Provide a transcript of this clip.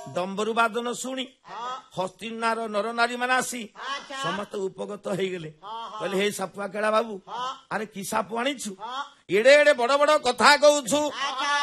ଡମ୍ବରୁ ବାଦନ ଶୁଣି ହସ୍ତିନାର ନର ନାରୀ ମାନେ ଆସି ସମସ୍ତେ ଉପଗତ ହେଇଗଲେ। କହିଲେ ହେ ସାପୁଆ କେଳା ବାବୁ, ଆରେ କି ସାପ ଆଣିଛୁ? ଏଡେ ଏଡେ ବଡ ବଡ କଥା କହୁଛୁ।